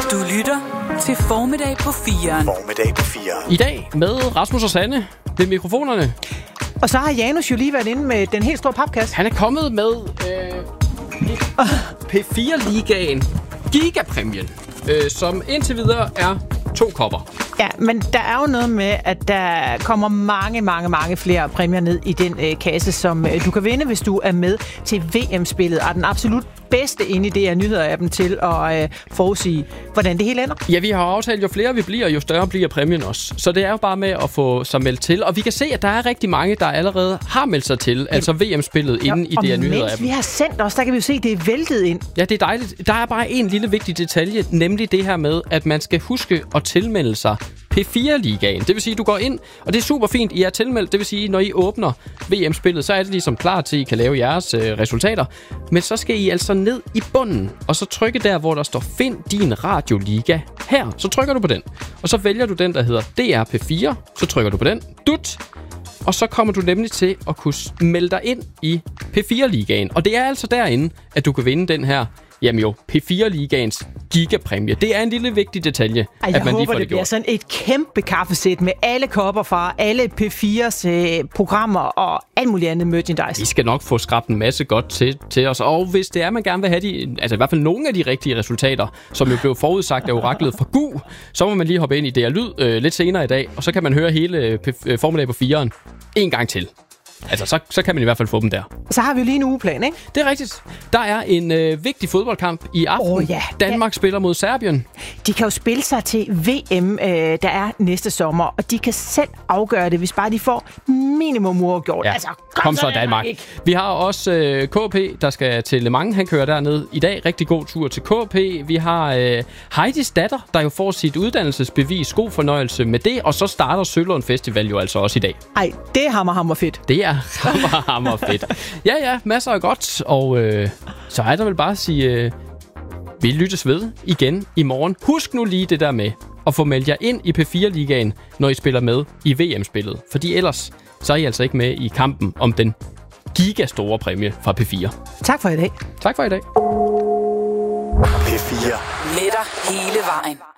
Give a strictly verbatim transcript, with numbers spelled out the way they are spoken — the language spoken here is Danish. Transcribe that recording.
Du lytter til Formiddag på firen. Formiddag på firen. I dag med Rasmus og Sanne ved mikrofonerne. Og så har Janus jo lige været inde med den helt store papkasse. Han er kommet med øh, P fire Ligaen Gigapræmien, øh, som indtil videre er to kopper. Ja, men der er jo noget med, at der kommer mange, mange, mange flere præmier ned i den øh, kasse, som øh, du kan vinde, hvis du er med til V M-spillet. Og den absolut bedste inde i det er nyheder-appen til at øh, forudsige, hvordan det hele ender. Ja, vi har aftalt, jo flere vi bliver, jo større bliver præmien også. Så det er jo bare med at få sig meldt til. Og vi kan se, at der er rigtig mange, der allerede har meldt sig til, Jamen. altså V M-spillet inde ja, i det her nyheder-appen. Og mens vi har sendt os, der kan vi jo se, at det er væltet ind. Ja, det er dejligt. Der er bare en lille vigtig detalje, nemlig det her med, at man skal huske at tilmelde sig P fire Ligaen. Det vil sige, at du går ind, og det er super fint, I er tilmeldt. Det vil sige, når I åbner V M-spillet, så er det ligesom klar til, at I kan lave jeres øh, resultater. Men så skal I altså ned i bunden, og så trykke der, hvor der står Find din radioliga her. Så trykker du på den, og så vælger du den, der hedder D R P fire. Så trykker du på den. Dut! Og så kommer du nemlig til at kunne melde dig ind i P fire Ligaen. Og det er altså derinde, at du kan vinde den her, jamen jo, P fire Ligaens gigapræmie. Det er en lille vigtig detalje, Ej, at man håber, lige får det, det bliver gjort. sådan et kæmpe kaffesæt med alle kopper fra alle P fires øh, programmer og alt muligt andet merchandise. Vi skal nok få skrabt en masse godt til, til os. Og hvis det er, man gerne vil have de, altså i hvert fald nogle af de rigtige resultater, som jo blev forudsagt af oraklet fra Gu, så må man lige hoppe ind i D R Lyd øh, lidt senere i dag, og så kan man høre hele P- Formiddag på firen en gang til. Altså, så, så kan man i hvert fald få dem der. Så har vi jo lige en ugeplan, ikke? Det er rigtigt. Der er en øh, vigtig fodboldkamp i aften. Oh, ja. Danmark ja. spiller mod Serbien. De kan jo spille sig til V M, øh, der er næste sommer, og de kan selv afgøre det, hvis bare de får minimum uafgjort. Ja. Altså, kom, kom så, Danmark. Vi har også øh, K P, der skal til Le Mans. Han kører derned i dag. Rigtig god tur til K P. Vi har øh, Heidis datter, der jo får sit uddannelsesbevis. God fornøjelse med det. Og så starter Sølund Festival jo altså også i dag. Ej, det er hammer, hammer fedt. Det er hammer, hammer fedt. Ja, ja, masser af godt. Og øh, så er der vel bare at sige, øh, vi lyttes ved igen i morgen. Husk nu lige det der med at få meldt jer ind i P fire Ligaen, når I spiller med i V M-spillet. Fordi ellers så er I altså ikke med i kampen om den gigastore præmie fra P fire. Tak for i dag. Tak for i dag. P fire. Med dig hele vejen.